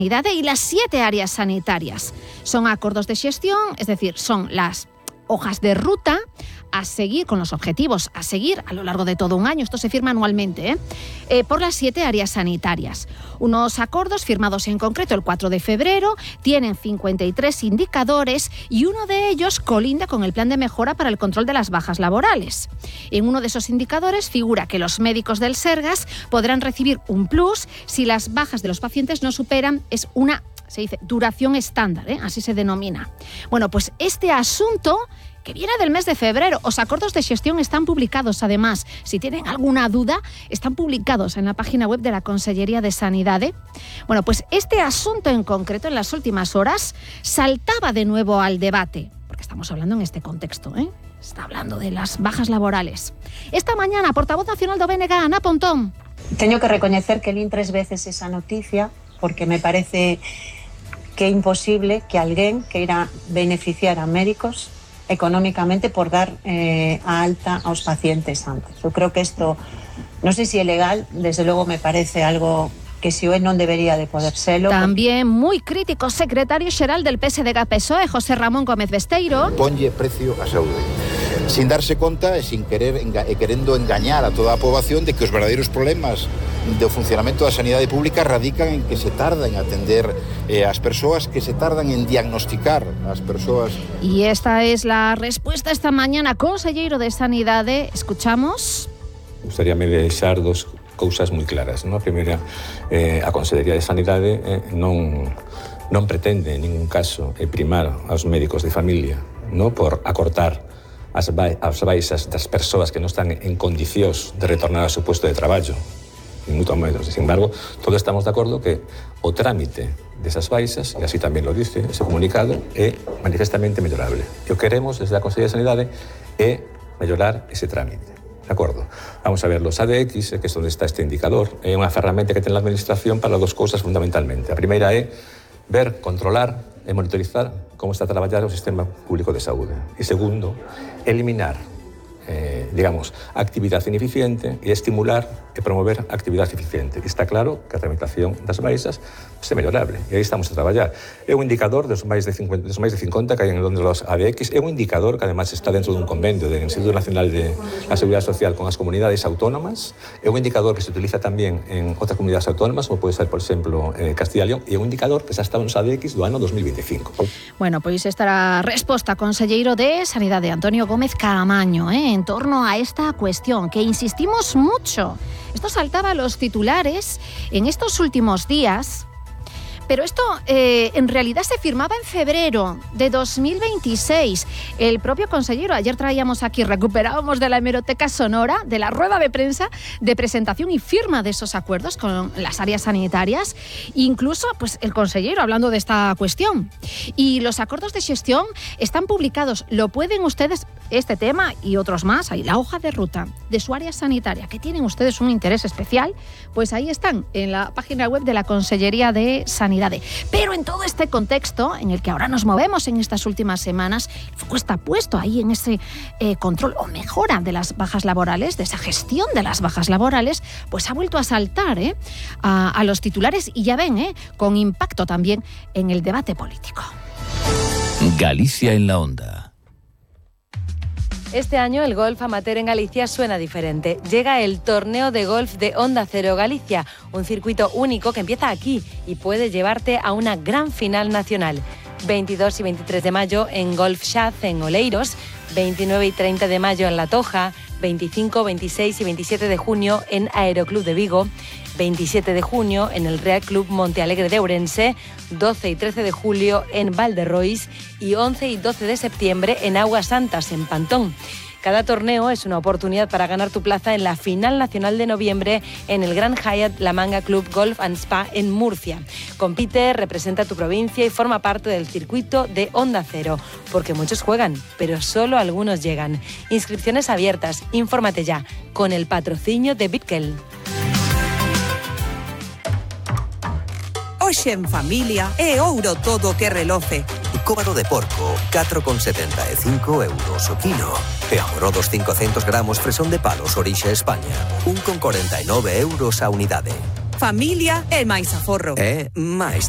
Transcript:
y las 7 áreas sanitarias. Son acordos de xestión, es decir, son las hojas de ruta a seguir, con los objetivos a seguir a lo largo de todo un año. Esto se firma anualmente, por las 7 áreas sanitarias. Unos acuerdos firmados en concreto el 4 de febrero, tienen 53 indicadores y uno de ellos colinda con el plan de mejora para el control de las bajas laborales. En uno de esos indicadores figura que los médicos del Sergas podrán recibir un plus si las bajas de los pacientes no superan, se dice, duración estándar, así se denomina. Bueno, pues este asunto, que viene del mes de febrero, os acordos de xestión están publicados, además, si tienen alguna duda, están publicados en la página web de la Consellería de Sanidade. Bueno, pues este asunto en concreto, en las últimas horas, saltaba de nuevo al debate, porque estamos hablando en este contexto, está hablando de las bajas laborales. Esta mañana, portavoz nacional do BNG, Ana Pontón. Teño que recoñecer que lín 3 veces esa noticia, porque me parece que é imposible que alguén queira beneficiar a médicos económicamente por dar a alta aos pacientes antes. Eu creo que isto, non sei se é legal, desde logo me parece algo que se o non debería de poder selo. También muy crítico secretario xeral del PSDG-PSOE, José Ramón Gómez Besteiro. Ponlle precio a saúde, sin darse conta e sin querer querendo engañar a toda a poboación de que os verdadeiros problemas do funcionamento da sanidade pública radican en que se tarda en atender as persoas, que se tardan en diagnosticar as persoas. Y esta es la respuesta esta mañana, conselleiro de Sanidade. Escuchamos. Gustaríame deixar dos cousas moi claras, non? A primeira, a Consellería de Sanidade non pretende en ningún caso primar aos médicos de familia, non, por acortar as baixas das persoas que non están en condicións de retornar ao seu puesto de traballo, ni moito menos. Sin embargo, todos estamos de acordo que o trámite desas baixas, e así tamén lo dice ese comunicado, é manifestamente mellorable. E o que queremos desde a Consellería de Sanidade é mellorar ese trámite. De acordo. Vamos a ver los ADX, que é onde está este indicador. É unha ferramenta que ten a administración para dos cousas fundamentalmente. A primeira é ver, controlar e monitorizar como está a traballar o sistema público de saúde. E segundo, eliminar actividade ineficiente e estimular e promover actividade eficiente. Está claro que a tramitación das baixas é mellorable e aí estamos a traballar. É un indicador dos máis de 50 que hai en los ADX, é un indicador que además está dentro dun convenio do Instituto Nacional de la Seguridade Social con as comunidades autónomas, é un indicador que se utiliza tamén en outras comunidades autónomas, como pode ser, por exemplo, Castilla y León, e é un indicador que xa está nos ADX do ano 2025. Bueno, pois esta era a resposta, conselleiro de Sanidade, Antonio Gómez Caamaño, en torno a esta cuestión, que insistimos mucho. Esto saltaba a los titulares en estos últimos días, pero esto en realidad se firmaba en febrero de 2026. El propio consejero, ayer traíamos aquí, recuperábamos de la hemeroteca sonora, de la rueda de prensa de presentación y firma de esos acuerdos con las áreas sanitarias, incluso pues el consejero hablando de esta cuestión. Y los acuerdos de gestión están publicados, lo pueden ustedes, este tema y otros más, ahí la hoja de ruta de su área sanitaria, que tienen ustedes un interés especial, pues ahí están, en la página web de la Consellería de Sanidad. Pero en todo este contexto en el que ahora nos movemos en estas últimas semanas, el foco está puesto ahí en ese control o mejora de las bajas laborales, de esa gestión de las bajas laborales, pues ha vuelto a saltar a los titulares y ya ven, con impacto también en el debate político. Galicia en la onda. Este año el golf amateur en Galicia suena diferente. Llega el torneo de golf de Onda Cero Galicia, un circuito único que empieza aquí y puede llevarte a una gran final nacional. 22 y 23 de mayo en Golf Shaz en Oleiros, 29 y 30 de mayo en La Toja, 25, 26 y 27 de junio en Aeroclub de Vigo, 27 de junio en el Real Club Montealegre de Ourense, 12 y 13 de julio en Valderrois y 11 y 12 de septiembre en Aguas Santas, en Pantón. Cada torneo es una oportunidad para ganar tu plaza en la final nacional de noviembre en el Gran Hyatt La Manga Club Golf and Spa en Murcia. Compite, representa tu provincia y forma parte del circuito de Onda Cero, porque muchos juegan, pero solo algunos llegan. Inscripciones abiertas, infórmate ya, con el patrocinio de Bitkel. Hoxe en familia é ouro todo que reloce. Cóbado de porco, 4,75 euros o kilo. E amorodos 500 gramos fresón de palos orixe España, 1,49 euros a unidade. Familia é máis aforro. É máis